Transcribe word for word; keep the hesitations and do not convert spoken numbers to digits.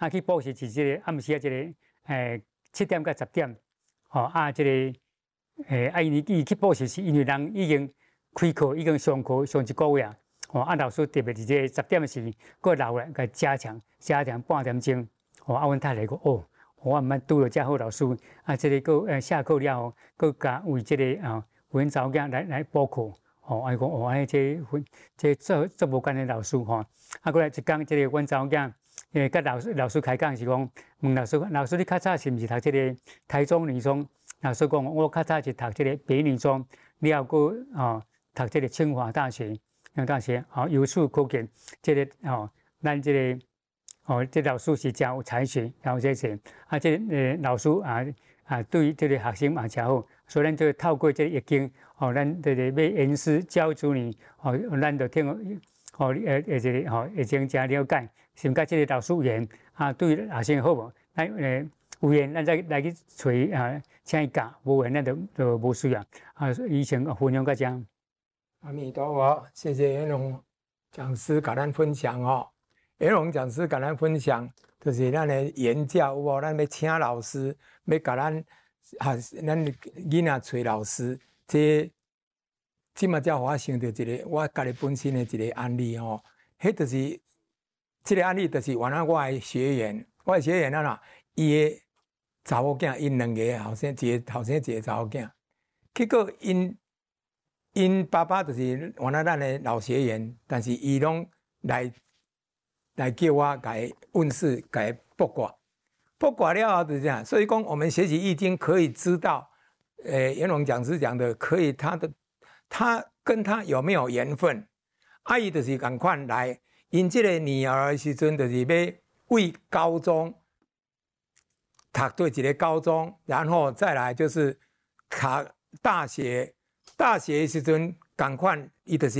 啊去补习是即个暗时啊，即个诶七点到十点，吼啊，即个诶啊，伊伊去补习是因为人已经开课，已经上课上一个月啊，吼啊，老师特别伫即个十点时，佫留来甲加强加强半点钟，吼啊，阮太太讲哦。我毋捌拄到遮好老师，啊，即、这个个呃下课了后，佮甲为即、这个啊有阮查某囝来来补课，吼、哦，啊讲哦，安这这做做无干的老师吼，啊，过来一讲即个阮查某囝，诶，甲老师老师开讲是讲，问老师老师你较早是毋是读即个台中女中？老师讲我较早是读即个北女中，了后佫哦读即个清华大学，清华大学，哦，由此可见，即、这个哦，咱即、这个。哦，这老师是真有才学，然后这些啊，这呃老师啊啊，对这个学生嘛真好，所以咱就透过这个易经，哦，咱这个要言师教子女，哦，咱就听哦呃呃这个吼易经真了解，先甲这个老师言啊，对学生好无？咱呃有缘咱再来去找啊，请伊教，无缘咱就就无需要啊。以前分享到这。 阿弥陀佛，谢谢元龙讲师甲咱分享哦。元龙讲师甲咱分享，就是咱的言教有无？咱要请老师，要甲咱啊，咱囡仔找老师，这即嘛才我想到一个我家己本身的一个案例哦。迄就是这个案例，就是原来我的学员，我的学员啊啦，伊的查某囝，因两个后生，一个后生，一个查某囝，结果因因爸爸就是原来咱的老学员，但是伊拢来。来叫我改问事改卜卦，卜卦了后就是这样。所以讲，我们学习易经可以知道，呃，元龙讲师讲的，可以他的他跟他有没有缘分。阿姨就是赶快来，因这个女儿的时阵就是要为高中读对一个高中，然后再来就是考大学，大学的时阵赶快伊就是。